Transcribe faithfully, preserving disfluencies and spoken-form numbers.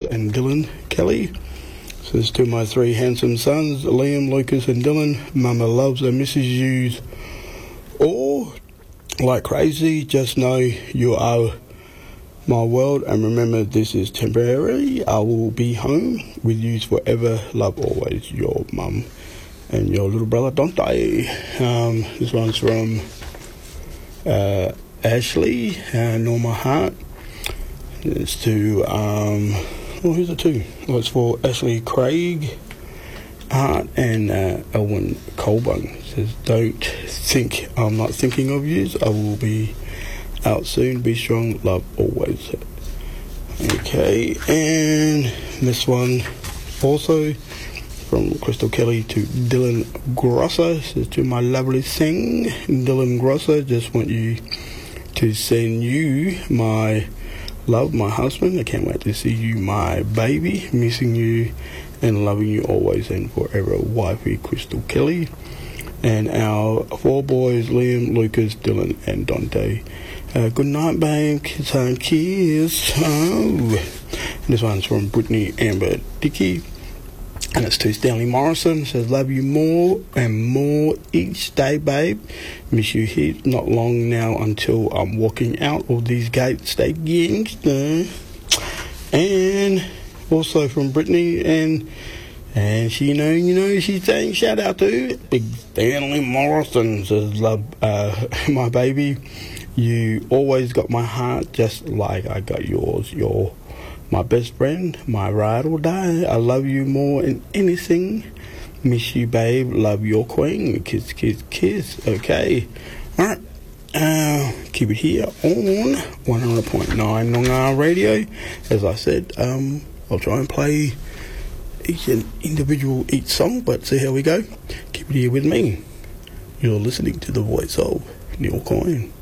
and Dylan Kelly. Says to my three handsome sons, Liam, Lucas and Dylan, Mama loves and misses you all like crazy. Just know you are my world, and remember this is temporary. I will be home with you forever. Love always, your mum and your little brother Dante. Um, this one's from uh, Ashley, uh, Norma Hart. It's to, um, oh, who's it to? Well, it's for Ashley Craig Hart and uh, Elwyn Colburn. It says, don't think I'm not thinking of you. I will be out soon. Be strong. Love always. Okay, and this one also from Crystal Kelly to Dylan Grosser. Says to my lovely thing, Dylan Grosser, just want you to send you my love, my husband. I can't wait to see you, my baby. Missing you and loving you always and forever, wifey Crystal Kelly. And our four boys, Liam, Lucas, Dylan and Dante. Uh, good night, babe. Kiss home, kiss. Oh. And this one's from Brittany Amber Dickey. And it's to Stanley Morrison. It says, love you more and more each day, babe. Miss you here. Not long now until I'm walking out of these gates. Stay gangster. And also from Brittany, and and she, you know, you know, she's saying shout out to Big Stanley Morrison. Says, love uh, my baby. You always got my heart just like I got yours. You're my best friend, my ride or die. I love you more than anything. Miss you, babe. Love your queen. Kiss, kiss, kiss. Okay. Alright. Uh, keep it here on one hundred point nine Noongar Radio. As I said, um, I'll try and play each individual each song, but see how we go. Keep it here with me. You're listening to the voice of Neil Coyne.